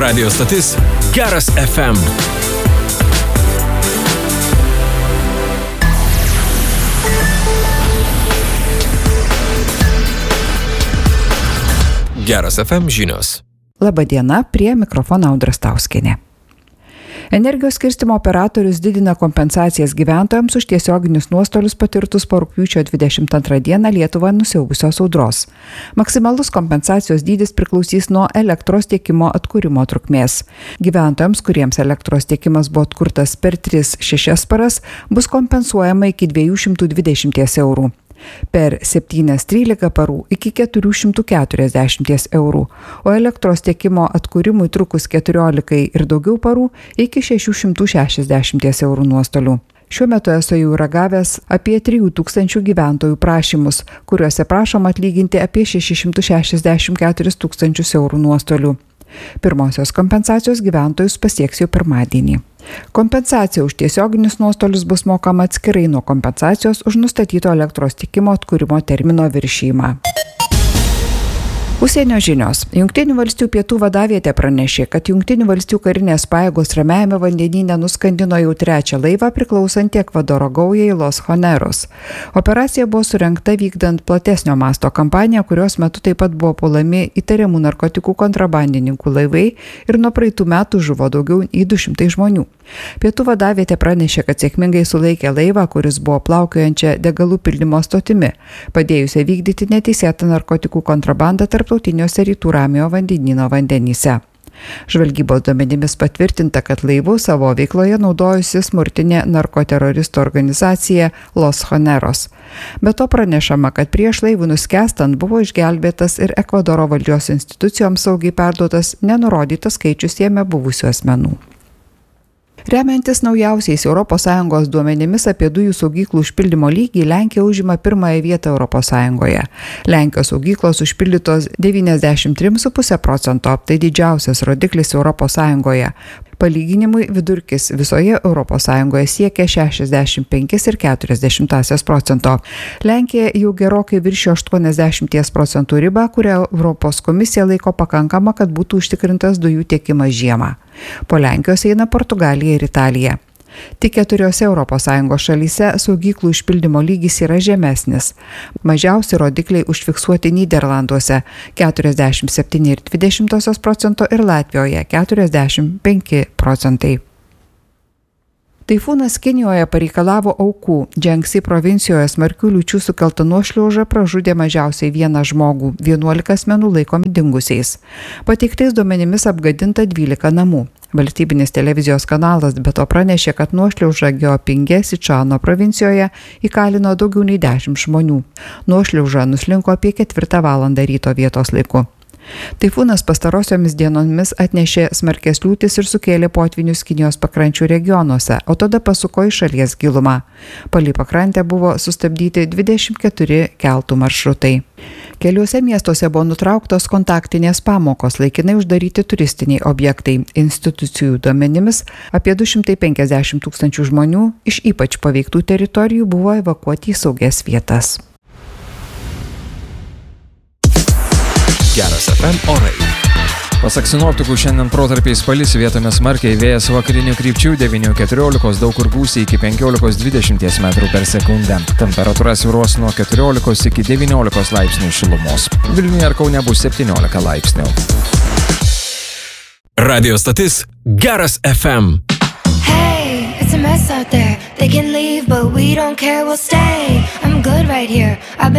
Radio stotis Geras FM. Geras FM žinios. Labadiena, prie mikrofono Audra Stauskienė. Energijos skirstymo operatorius didina kompensacijas gyventojams už tiesioginius nuostolius patirtus po rugpjūčio 22 dieną Lietuvą nusiaubusios audros. Maksimalus kompensacijos dydis priklausys nuo elektros tiekimo atkūrimo trukmės. Gyventojams, kuriems elektros tiekimas buvo atkurtas per 3-6 paras, bus kompensuojama iki 220 eurų. Per 7-13 parų iki 440 eurų, o elektros tiekimo atkūrimui trukus 14 ir daugiau parų iki 660 eurų nuostolių. Šiuo metu esu jau ragavęs apie 3000 gyventojų prašymus, kuriuose prašoma atlyginti apie 664 tūkstančius eurų nuostolių. Pirmosios kompensacijos gyventojus pasieks jau pirmadienį. Kompensacija už tiesioginius nuostolius bus mokama atskirai nuo kompensacijos už nustatyto elektros tiekimo atkūrimo termino viršijimą. Užsienio žinios. Jungtinių valstijų pietų vadavietė pranešė, kad Jungtinių valstijų karinės pajėgos Ramiajame vandenyne nuskandino jau 3 laivą priklausantį Ekvadoro gaujai Los Joneros. Operacija buvo surengta vykdant platesnio masto kampaniją, kurios metu taip pat buvo puolami įtariamų narkotikų kontrabandininkų laivai ir nuo praeitų metų žuvo daugiau nei 200 žmonių. Pietų vadavietė pranešė, kad sėkmingai sulaikė laivą, kuris buvo plaukiojančia degalų pildymo stotimi, padėjusią vykdyti neteisėtą narkotikų kontrabandą tarptautiniuose Rytų Ramiojo vandenyno vandenyse. Žvalgybos duomenimis patvirtinta, kad laivu savo veikloje naudojusi smurtinė narkoteroristų organizacija Los Joneros. Be to pranešama, kad prieš laivų nuskęstant buvo išgelbėtas ir Ekvadoro valdžios institucijoms saugiai perduotas nenurodytas skaičius jame buvusių asmenų. Remiantis naujausiais ES duomenimis apie dujų saugyklų užpildymo lygį, Lenkija užima pirmąją vietą ES. Lenkijos saugyklos užpildytos 93,5%, tai didžiausias rodiklis ES. Palyginimui vidurkis visoje ES siekia 65,4%. Lenkija jau gerokai viršijo 80% ribą, kurią Europos komisija laiko pakankama, kad būtų užtikrintas dujų tiekimas žiemą. Po Lenkijos eina Portugalija ir Italija. Tik 4 ES šalyse saugyklų užpildymo lygis yra žemesnis. Mažiausi rodikliai užfiksuoti Nyderlanduose 47,2% ir Latvijoje 45%. Taifūnas Kinijoje pareikalavo aukų. Džengsi provincijoje smarkių liūčių sukelta nuošliauža pražudė mažiausiai 1 žmogų, 11 asmenų laikomi dingusiais. Pateiktais duomenimis apgadinta 12 namų. Valstybinis televizijos kanalas be to pranešė, kad nuošliauža Geopinge Sičuano provincijoje įkalino daugiau nei 10 žmonių. Nuošliauža nuslinko apie 4 valandą ryto vietos laiku. Taifūnas pastarosiomis dienomis atnešė smarkės liūtis ir sukėlė potvynius Kinijos pakrančių regionuose, o tada pasuko į šalies gilumą. Palei pakrantę buvo sustabdyti 24 keltų maršrutai. Keliuose miestuose buvo nutrauktos kontaktinės pamokos, laikinai uždaryti turistiniai objektai. Institucijų duomenimis apie 250 tūkstančių žmonių iš ypač paveiktų teritorijų buvo evakuoti į saugias vietas. Geras FM orai. Pasak sinoptikų, šiandien protarpiais palis, vietomis smarkiai, vėjas vakarinių krypčių 9-14, daug kur gūsiai iki 15-20 metrų per sekundę. Temperatūra svyruos nuo 14 iki 19 laipsnių šilumos. Vilniuje ir Kaune bus 17 laipsnių. Radio stotis Geras FM. Hey, it's a mess out there. They can leave, but we don't care, we'll stay. I'm good right here. I've been